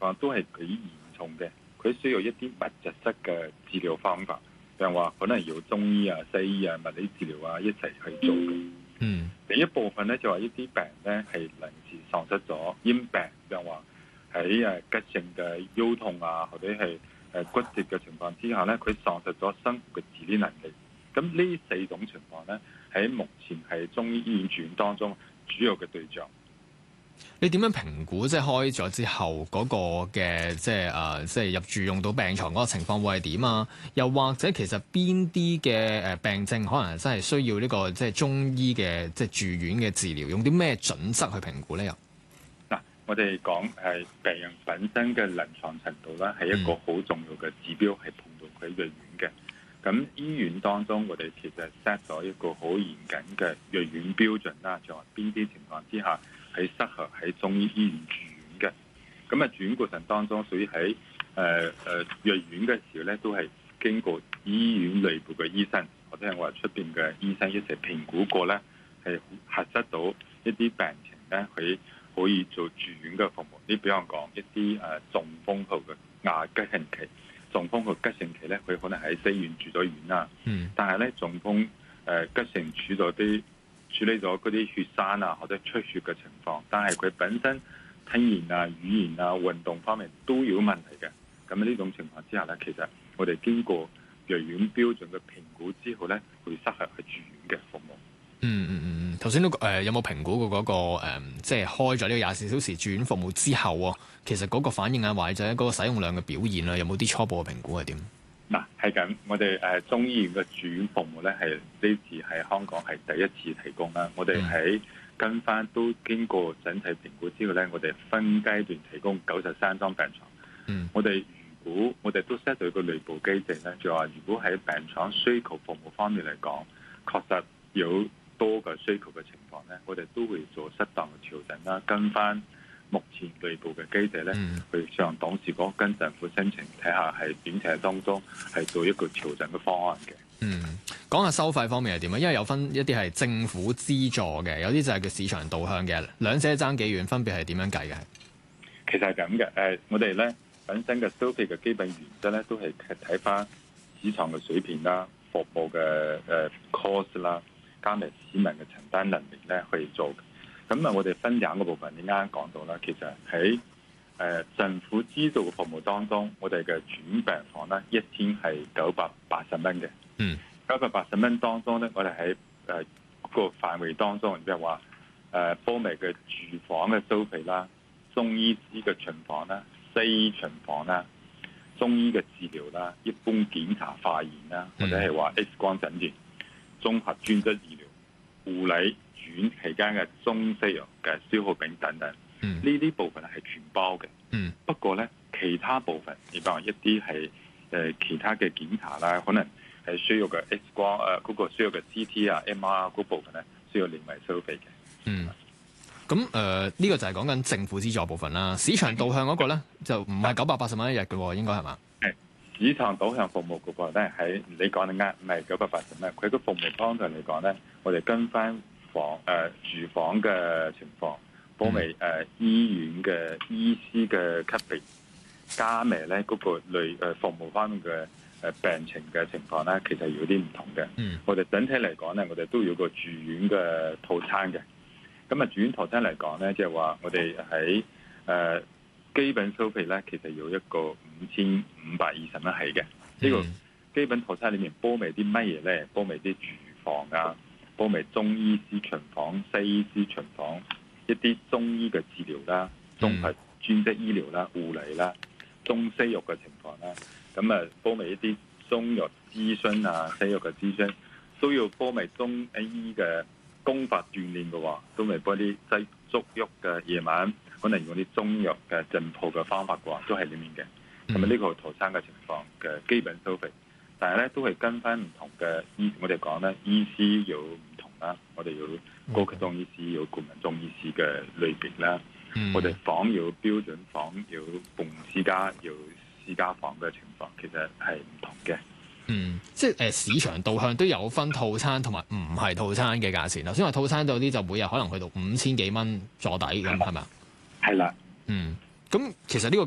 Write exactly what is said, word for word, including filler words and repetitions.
況都係幾嚴重嘅，佢需要一啲密集式嘅治療方法，譬如話可能要中醫啊、西醫啊、物理治療啊一齊去做嘅。 嗯， 另一部分咧就話一啲病咧係臨時喪失咗因病，譬如話喺誒急性嘅腰痛啊，或者係誒骨折嘅情況之下咧，佢喪失咗生活嘅自理能力。咁呢四種情況咧，喺目前係中醫醫院住院當中主要嘅對象。 你點樣評估即係開咗之後嗰個嘅即係誒即係入住用到病床嗰個情況會係點啊？又或者其實邊啲嘅誒病症可能真係需要呢個即係中醫嘅即係住院嘅治療？用啲咩準則去評估咧？又嗱，我哋講係病人本身嘅臨床程度啦，係一個好重要嘅指標，係碰到佢入院嘅。咁醫院當中，我哋其實 set 咗一個好嚴謹嘅入院標準啦，就話邊啲情況之下係適合喺中醫醫院住院嘅。咁啊，住院過程當中，屬於喺誒誒入院嘅時候咧，都係經過醫院內部嘅醫生或者係我哋出邊嘅醫生一齊評估過咧，係核實到一啲病情咧，佢可以做住院嘅服務。你比方講一啲誒中風後嘅亞急性期。中風個急性期咧，佢可能喺西院住咗院啦。嗯。但係咧，中風誒、呃、急性處咗啲處理咗嗰啲血栓啊，或者出血嘅情況，但係佢本身聽言啊、語言啊、運動方面都有問題嘅。咁呢種情況之下咧，其實我哋經過入院標準嘅評估之後咧，會適合去住院嘅服務。 嗯嗯嗯嗯，頭先都誒、呃、有冇評估過嗰、那個、呃、即係開咗呢個廿四小時住院服務之後喎，其實嗰個反應啊，或者嗰個使用量嘅表現啊，有冇啲初步嘅評估係點？嗱， 係咁，我哋誒中醫院嘅住院服務咧，係呢次喺香港係第一次提供啦。我哋喺跟翻都經過整體評估之後咧，我哋分階段提供九十三張病床。嗯，我哋如果我哋都 set 到一個內部機制咧，就話如果喺病床需求服務方面嚟講，確實有多嘅需求嘅情況咧，我哋都會做適當嘅調整啦，跟翻目前內部嘅機制咧，嗯、去向董事局跟政府申請，睇下係短期當中係做一個調整嘅方案嘅。 嗯，講下收費方面係點啊？因為有分一啲係政府資助嘅，有啲就係叫市場導向嘅，兩者爭幾遠，分別係點樣計嘅？ 其實係咁嘅，誒，我哋咧本身嘅收費嘅基本原則咧，都係睇翻市場嘅水平啦、服務嘅誒 cost 啦。加埋市民嘅承擔能力咧，去做嘅。咁啊，我哋分兩個部分，你啱啱講到啦。其實喺誒、呃、政府資助嘅服務當中，我哋嘅住院病房咧，一天係九百八十蚊嘅。嗯，九百八十蚊當中咧，我哋喺誒個範圍當中，即係話誒波微嘅住房嘅收費啦，中醫師嘅巡房啦，西醫巡房啦，中醫嘅治療啦，一般檢查化驗啦，或者係話 X 光診斷。綜合專職醫療、護理、住院期間嘅中西藥嘅消耗品等等，呢啲、嗯、部分係全包嘅。嗯、不過咧，其他部分，例如一啲係誒其他嘅檢查啦，可能係需要嘅 X 光誒嗰、呃那個需要嘅 C T 啊、M R 嗰部分咧，需要另外收費嘅。嗯， 咁誒呢個就係講緊政府資助部分啦。市場導向嗰個咧就唔係九百八十蚊一日嘅喎，應該係嘛？ 市場導向服務嗰個咧，喺你講得啱，唔係九百八十蚊。佢個服務方向嚟講咧，我哋跟翻房誒、呃、住房嘅情況，包埋誒醫院嘅醫師嘅級別，加埋咧嗰個類誒服務方面嘅誒病情嘅情況咧，其實有啲唔同嘅。嗯、我哋整體嚟講咧，我哋都有個住院嘅套餐嘅。咁啊，住院套餐嚟講咧，即係話我哋喺誒基本收費咧，其實有一個五千五百二十蚊係嘅。呢、嗯、個基本套餐裏面包埋啲乜嘢咧？包埋啲住房啊，包埋中醫師巡房、西醫師巡房，一啲中醫嘅治療啦，綜合專職醫療啦、護理啦、中西藥嘅情況啦。咁啊，包埋一啲中藥諮詢啊、西藥嘅諮詢，都要包埋中醫嘅功法鍛鍊嘅話，都咪幫啲擠足喐嘅夜晚。可能用啲中藥嘅浸泡嘅方法嘅話，都係裡面嘅。咁啊，呢個套餐嘅情況嘅基本收費，但係咧都係跟翻唔同嘅醫，我哋講咧醫師有唔同啦。我哋有高級中醫師，有顧問中醫師嘅類別啦。嗯、我哋房有標準房，有共私家，有私家房嘅情況，其實係唔同嘅。 嗯，即係誒、呃、市場導向都有分套餐同埋唔係套餐嘅價錢。頭先話套餐有啲就每日可能去到五千幾蚊坐底咁，係咪啊？ 係啦， 嗯，咁其實呢個